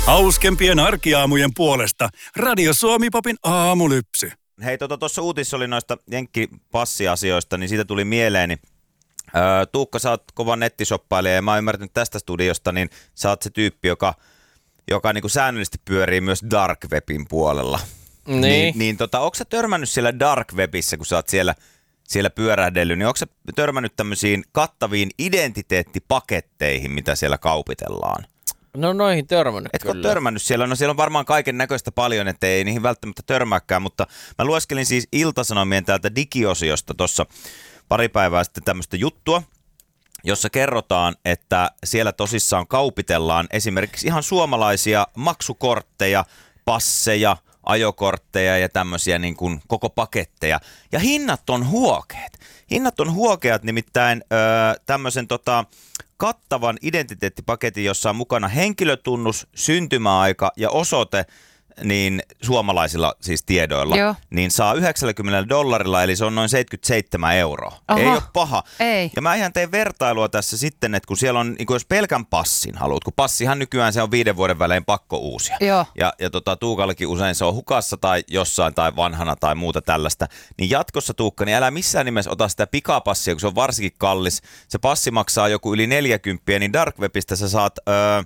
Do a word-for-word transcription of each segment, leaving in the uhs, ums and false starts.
Hauskempien arkiaamujen puolesta Radio Suomi Popin aamulypsy. Hei, tuossa tota, uutisissa oli noista jenkkipassiasioista, niin siitä tuli mieleeni. Öö, Tuukka, sä oot kova nettisoppailija ja mä oon ymmärtänyt tästä studiosta, niin sä oot se tyyppi, joka, joka niinku säännöllisesti pyörii myös dark webin puolella. Niin. Niin, niin tota, onko sä törmännyt siellä dark webissä, kun sä oot siellä, siellä pyörähdellyt, niin onko sä törmännyt tämmöisiin kattaviin identiteettipaketteihin, mitä siellä kaupitellaan? No noihin törmännyt Etkö kyllä. ole törmännyt siellä? No siellä on varmaan kaiken näköistä paljon, että ei niihin välttämättä törmääkään, mutta mä lueskelin siis Ilta-Sanomien täältä digiosiosta tuossa pari päivää sitten tämmöistä juttua, jossa kerrotaan, että siellä tosissaan kaupitellaan esimerkiksi ihan suomalaisia maksukortteja, passeja, ajokortteja ja tämmöisiä niin kuin koko paketteja. Ja hinnat on huokeat. Hinnat on huokeat, nimittäin öö, tämmöisen tota, kattavan identiteettipaketin, jossa on mukana henkilötunnus, syntymäaika ja osoite, niin suomalaisilla siis tiedoilla, Joo. niin saa yhdeksänkymmentä dollarilla, eli se on noin seitsemänkymmentäseitsemän euroa. Oho. Ei ole paha. Ei. Ja mä ihan tein vertailua tässä sitten, että kun siellä on, niin kun jos pelkän passin haluat, kun passihan nykyään se on viiden vuoden välein pakko uusia. Joo. Ja, ja tota, Tuukallekin usein se on hukassa tai jossain tai vanhana tai muuta tällaista. Niin jatkossa, Tuukka, niin älä missään nimessä ota sitä pikapassia, kun se on varsinkin kallis. Se passi maksaa joku yli neljäkymppiä, niin Dark Webistä sä saat Öö,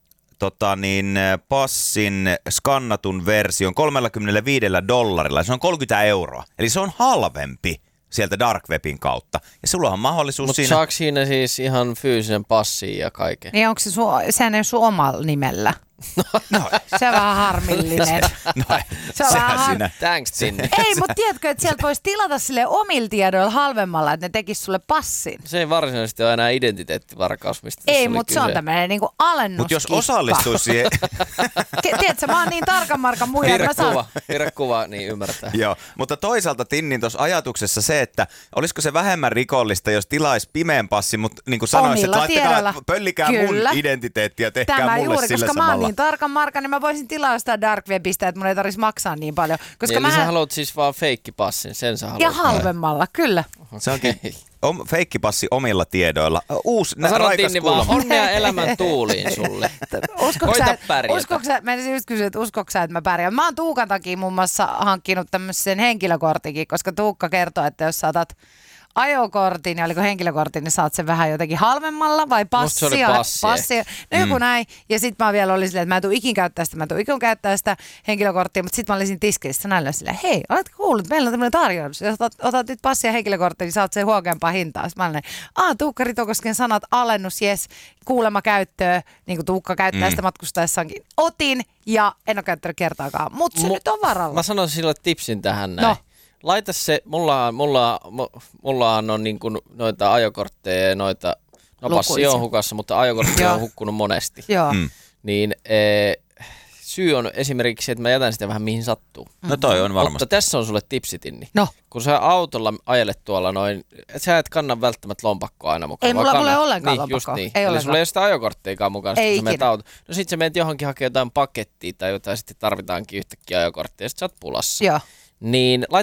Tota niin, passin skannatun version kolmekymmentäviisi dollarilla. Se on kolmekymmentä euroa. Eli se on halvempi sieltä Dark Webin kautta. Ja sulla on mahdollisuus Mutta siinä... saako siinä siis ihan fyysisen passin ja kaiken? Niin onko se sun, sehän ei sun omalla nimellä? No, Se on vähän harmillinen. no Se on sehän vähän har- sinä. Thanks, Tinni. Ei, mutta tiedätkö, että sieltä voisi tilata sille omilla tiedoilla halvemmalla, että ne tekis sulle passin. Se ei varsinaisesti ole enää identiteettivarkaus, mistä tässä Ei, oli mutta se on kyse. tämmöinen niinku alennuskikka. Mutta jos osallistuisi siihen... Ke- Tiedätkö, mä oon niin tarkan markan muija, että Piirrä mä saan... kuva, piirrä kuva, niin ymmärtää. Joo, mutta toisaalta Tinnin tuossa ajatuksessa se, että olisiko se vähemmän rikollista, jos tilaisi pimeän passin, mutta niin kuin sanoisin, että Omilla laittakaa, tiedoilla. pöllikää Kyllä. mun identiteettiä, tehkää Tämä mulle juuri, sillä koska samalla. mä oon niin tarkan markan, niin mä voisin tilaa sitä Dark Webistä, että mun ei tarvitsisi maksaa niin paljon. Koska Eli mä sä haluat siis vaan feikkipassin, sen sä haluat. ja halvemmalla, kyllä. Se onkin om, feikkipassi omilla tiedoilla. Uusi, Mä sanon raikas Tinni vaan kulma. onnea elämän tuuliin sulle. Uskoksa, Koita että, pärjätä. uskoksa, mä en just kysyä, että uskoksa, että mä pärjään. Mä oon Tuukan takia muun muassa hankkinut tämmöisen henkilökortikin, koska Tuukka kertoo, että jos sä otat ajokortin ja oliko henkilökortin, niin saat sen vähän jotenkin halvemmalla vai Musta se oli passia? passi. passia. No joku mm. näin. Ja sit mä vielä olin silleen, että mä en tuu ikin käyttää sitä, mä en tuu ikin käyttää sitä henkilökorttia, mutta sit mä olin siinä tiskissä näillä silleen, hei, oletko kuullut, meillä on tämmöinen tarjous. Jos otat, otat nyt passia ja henkilökorttia, niin saat sen huokeampaa hintaa. Sitten mä olin, aah, Tuukka Ritokosken sanat, alennus, jes, kuulema käyttöä, niin kuin Tuukka käyttää mm. sitä matkustaessaankin. Otin ja en ole käyttänyt kertaakaan, mutta se Mu- nyt on varalla. Mä sanoisin sille tipsin tähän näin. No. Laita se, mulla, mulla, mulla on niin kuin noita ajokortteja ja noita, no passi Lukuisia. on hukassa, mutta ajokortti Joo. on hukkunut monesti. Joo. Mm. Niin e, syy on esimerkiksi, että mä jätän sitä vähän mihin sattuu. No toi on varmasti. Mutta tässä on sulle tipsi, Tinni. No. Kun sä autolla ajelet tuolla noin, et sä et kanna välttämättä lompakkoa aina mukaan. Ei vaan mulla kannat- ole ollenkaan niin, lompakkoa. Just niin. Ei Eli ollenkaan. sulla ei ole sitä ajokorttiakaan mukaan, Ei kun sä menet ikinä. auto. No sit sä menet johonkin hakemaan jotain pakettia tai jotain, sitten tarvitaankin yhtäkkiä ajokorttia ja sit sä oot pulassa. Joo. Niin